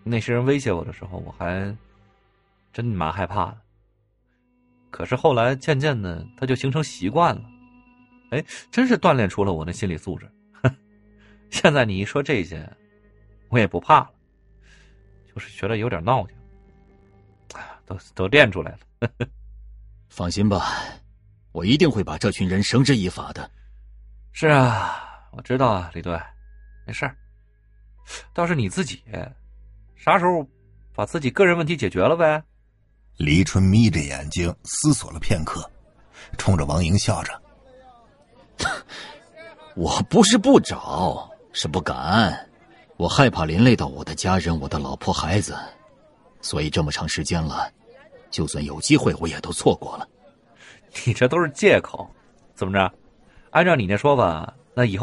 那些人威胁我的时候，我还真蛮害怕的。可是后来渐渐的，他就形成习惯了，哎，真是锻炼出了我的心理素质。现在你一说这些，我也不怕了，就是觉得有点闹挺，都练出来了。 放心吧，我一定会把这群人绳之以法的。 是啊，我知道啊，李队，没事儿。倒是你自己，啥时候把自己个人问题解决了呗？ 黎春眯着眼睛思索了片刻，冲着王莹笑着：“ 我不是不找，是不敢。我害怕连累到我的家人、我的老婆孩子，所以这么长时间了，就算有机会我也都错过了。” 你这都是借口，怎么着？按照你那说法，那以后